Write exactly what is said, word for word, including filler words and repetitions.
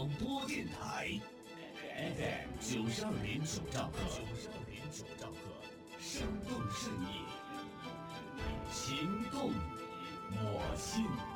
广播电台 F M 九十二点九兆赫，九十二点九兆赫，生动盛意，情动我心。